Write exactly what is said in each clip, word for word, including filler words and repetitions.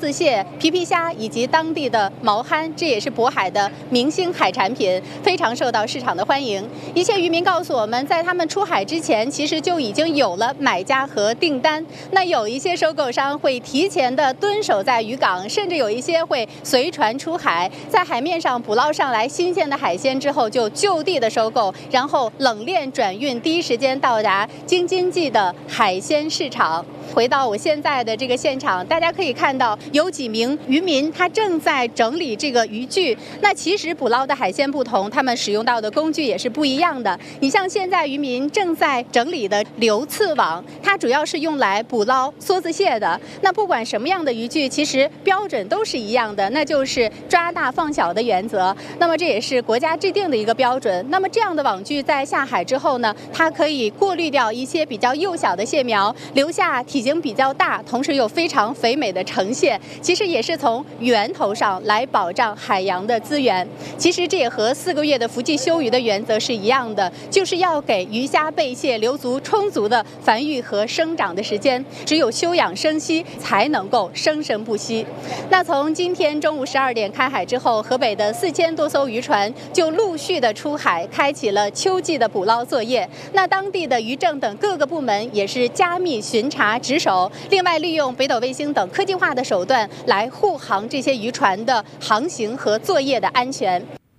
子蟹、皮皮虾以及当地的毛蚶，这也是渤海的明星海产品，非常受到市场的欢迎。一些渔民告诉我们，在他们出海之前，其实就已经有了买家和订单。那有一些收购商会提前的蹲守在渔港，甚至有一些会随船出海，在海面上捕捞上来新鲜的海鲜之后，就就地的收购，然后冷链转运，第一时间到达京津冀的海鲜市场。回到我现在的这个现场，大家可以看到有几名渔民，他正在整理这个渔具。那其实捕捞的海鲜不同，他们使用到的工具也是不一样的。你像现在渔民正在整理的流刺网，它主要是用来捕捞梭子蟹的。那不管什么样的渔具，其实标准都是一样的，那就是抓大放小的原则。那么这也是国家制定的一个标准。那么这样的网具在下海之后呢，它可以过滤掉一些比较幼小的蟹苗，留下体型比较大，同时又非常肥美的成蟹。其实也是从源头上来保障海洋的资源。其实这也和四个月的伏季休渔的原则是一样的，就是要给鱼虾贝蟹留足充足的繁育和生长的时间，只有休养生息才能够生生不息。那从今天中午十二点开海之后，河北的四千多艘渔船就陆续的出海，开启了秋季的捕捞作业。那当地的渔政等各个部门也是加密巡查值守，另外利用北斗卫星等科技化的手段来护航这些渔船的航行和作业的安全。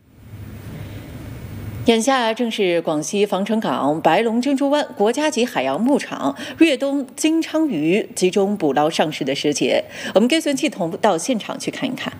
眼下正是广西防城港白龙珍珠湾国家级海洋牧场越冬金鲳鱼集中捕捞上市的时节，我们跟随系统到现场去看一看。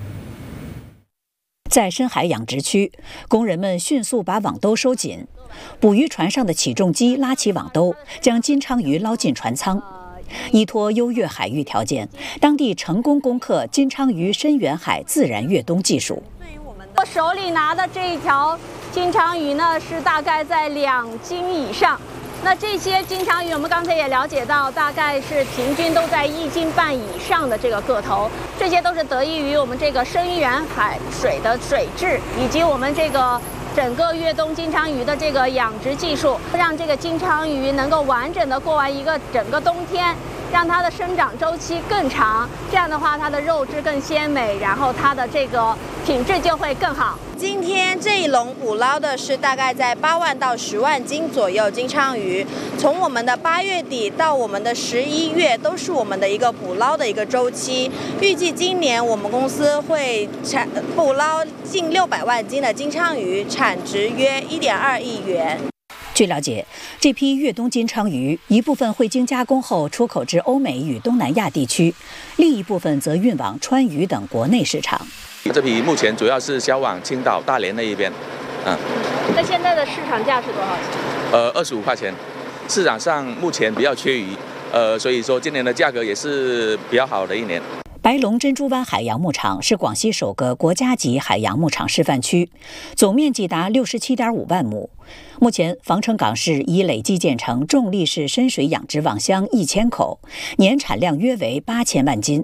在深海养殖区，工人们迅速把网兜收紧，捕鱼船上的起重机拉起网兜，将金鲳鱼捞进船舱。依托优越海域条件，当地成功攻克金鲳鱼深远海自然越冬技术。 我手里拿的这一条金鲳鱼呢，是大概在两斤以上。那这些金鲳鱼，我们刚才也了解到，大概是平均都在一斤半以上的这个个头。这些都是得益于我们这个深远海水的水质，以及我们这个整个越冬金鲳鱼的这个养殖技术，让这个金鲳鱼能够完整的过完一个整个冬天，让它的生长周期更长。这样的话，它的肉质更鲜美，然后它的这个品质就会更好。 今天这一笼捕捞的是大概在八万到十万斤左右金鲳鱼。从我们的八月底到我们的十一月，都是我们的一个捕捞的一个周期。预计今年我们公司会产捕捞近六百万斤的金鲳鱼，产值约一点二亿元。 据了解，这批越冬金鲳鱼一部分会经加工后出口至欧美与东南亚地区，另一部分则运往川渝等国内市场。 这批目前主要是销往青岛、大连那一边，嗯。 那现在的市场价是多少钱？ 呃，二十五块钱。市场上目前比较缺鱼，呃，所以说今年的价格也是比较好的一年。 白龙珍珠湾海洋牧场是广西首个国家级海洋牧场示范区，总面积达六十七点五万亩。目前，防城港市已累计建成重力式深水养殖网箱一千口，年产量约为八千万斤。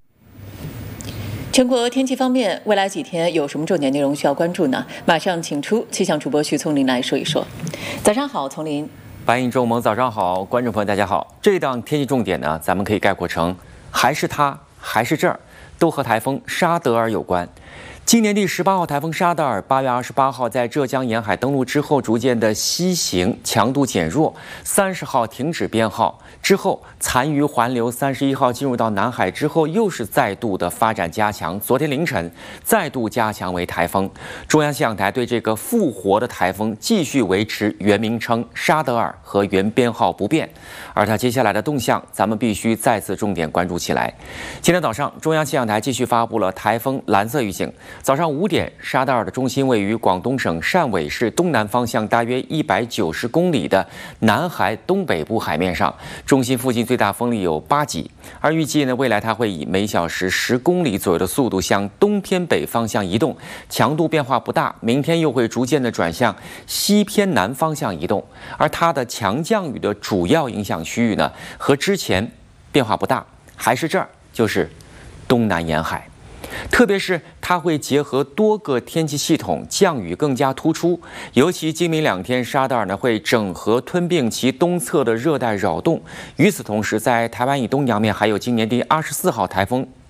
全国天气方面，未来几天有什么重点内容需要关注呢？马上请出气象主播徐聪林来说一说。早上好，聪林。 白银周萌，早上好，观众朋友大家好。这一档天气重点呢，咱们可以概括成还是它，还是这儿，都和台风沙德尔有关。今年第十八号台风沙德尔八月二十八号在浙江沿海登陆之后，逐渐的西行，强度减弱。三十号停止编号之后，残余环流三十一号进入到南海之后，又是再度的发展加强。昨天凌晨再度加强为台风。中央气象台对这个复活的台风继续维持原名称沙德尔和原编号不变。而它接下来的动向，咱们必须再次重点关注起来。今天早上，中央气象台继续发布了台风蓝色预警。早上五点，沙德尔的中心位于广东省汕尾市东南方向大约一百九十公里的南海东北部海面上，中心附近最大风力有八级。而预计呢，未来它会以每小时十公里左右的速度向东偏北方向移动，强度变化不大。明天又会逐渐的转向西偏南方向移动，而它的强降雨的主要影响区域呢，和之前变化不大，还是这儿，就是东南沿海。特别是它会结合多个天气系统，降雨更加突出。尤其今明两天，沙德尔呢会整合吞并其东侧的热带扰动。与此同时，在台湾以东洋面还有今年第二十四号台风